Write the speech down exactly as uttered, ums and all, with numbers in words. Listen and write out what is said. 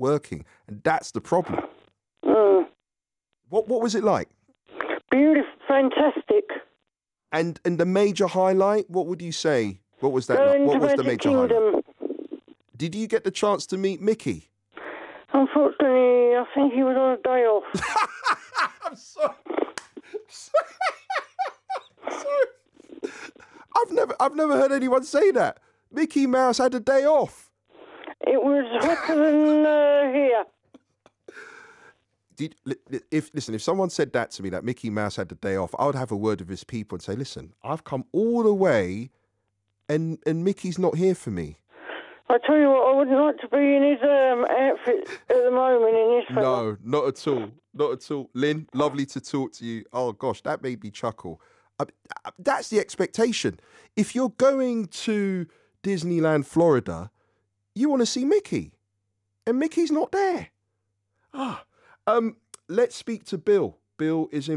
working, and that's the problem. Mm. What what was it like? Beautiful, fantastic. And and the major highlight, what would you say? What was that? Going What to was the Magic major highlight? Kingdom. Did you get the chance to meet Mickey? Unfortunately, I think he was on a day off. I'm sorry. sorry. I've never I've never heard anyone say that. Mickey Mouse had a day off. It was hotter than uh, here. Did, if listen, if someone said that to me, that Mickey Mouse had the day off, I would have a word with his people and say, listen, I've come all the way and and Mickey's not here for me. I tell you what, I wouldn't like to be in his um, outfit at the moment in this fella. No, not at all. Not at all. Lynn, lovely to talk to you. Oh, gosh, that made me chuckle. Uh, that's the expectation. If you're going to Disneyland, Florida, you want to see Mickey. And Mickey's not there. Ah, um, let's speak to Bill. Bill is in